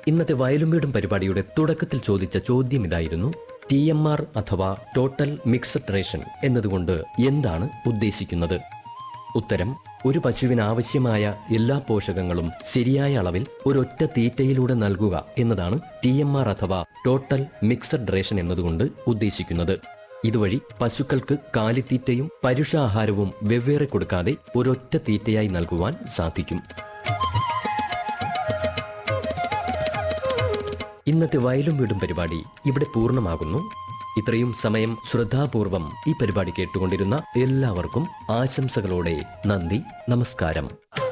ഇന്നത്തെ വയലും വീടും പരിപാടിയുടെ തുടക്കത്തിൽ ചോദിച്ച ചോദ്യം ഇതായിരുന്നു: TMR അഥവാ ടോട്ടൽ മിക്സഡ് റേഷൻ എന്നതുകൊണ്ട് എന്താണ് ഉദ്ദേശിക്കുന്നത്? ഉത്തരം: ഒരു പശുവിന് ആവശ്യമായ എല്ലാ പോഷകങ്ങളും ശരിയായ അളവിൽ ഒരൊറ്റ തീറ്റയിലൂടെ നൽകുക എന്നതാണ് TMR അഥവാ ടോട്ടൽ മിക്സഡ് റേഷൻ എന്നതുകൊണ്ട് ഉദ്ദേശിക്കുന്നത്. ഇതുവഴി പശുക്കൾക്ക് കാലിത്തീറ്റയും പരുഷാഹാരവും വെവ്വേറെ കൊടുക്കാതെ ഒരൊറ്റ തീറ്റയായി നൽകുവാൻ സാധിക്കും. ഇന്നത്തെ വയലും വീടും പരിപാടി ഇവിടെ പൂർണ്ണമാകുന്നു. ഇത്രയും സമയം ശ്രദ്ധാപൂർവം ഈ പരിപാടി കേട്ടുകൊണ്ടിരുന്ന എല്ലാവർക്കും ആശംസകളോടെ നന്ദി, നമസ്കാരം.